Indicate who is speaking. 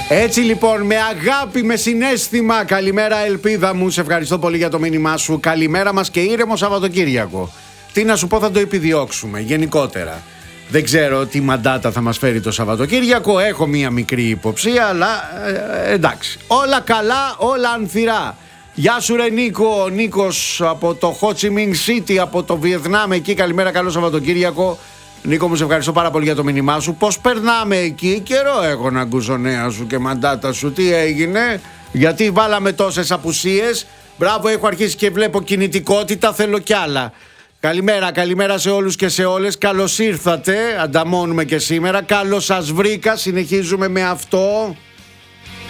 Speaker 1: Έτσι λοιπόν, με αγάπη, με συναίσθημα, καλημέρα ελπίδα μου, σε ευχαριστώ πολύ για το μήνυμά σου. Καλημέρα μας και ήρεμο Σαββατοκύριακο. Τι να σου πω, θα το επιδιώξουμε γενικότερα. Δεν ξέρω τι μαντάτα θα μας φέρει το Σαββατοκύριακο, έχω μία μικρή υποψία, αλλά εντάξει. Όλα καλά, όλα ανθυρά. Γεια σου ρε Νίκο, ο Νίκος από το Ho Chi Minh City, από το Βιετνάμ εκεί, καλημέρα, καλό Σαββατοκύριακο. Νίκο μου, σε ευχαριστώ πάρα πολύ για το μήνυμά σου. Πώς περνάμε εκεί, καιρό έχω να ακούσω νέα σου και μαντάτα σου, τι έγινε, γιατί βάλαμε τόσες απουσίες. Μπράβο, έχω αρχίσει και βλέπω κινητικότητα, θέλω κι άλλα. Καλημέρα, καλημέρα σε όλους και σε όλες. Καλώς ήρθατε, ανταμώνουμε και σήμερα. Καλώς σας βρήκα, συνεχίζουμε με αυτό.